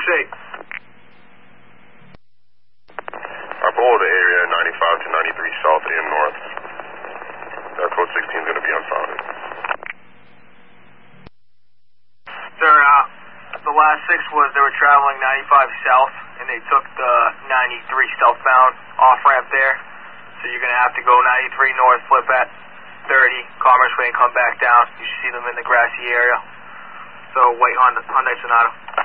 say? Our below the area, 95 to 93 south and north. Code 16 is going to be unfounded. Sir, the last 6 was they were traveling 95 south, and they took the 93 southbound off-ramp there. So you're going to have to go 93 north, flip at 30, Commerce Way, and come back down. You should see them in the grassy area. So wait on the Hyundai Sonata.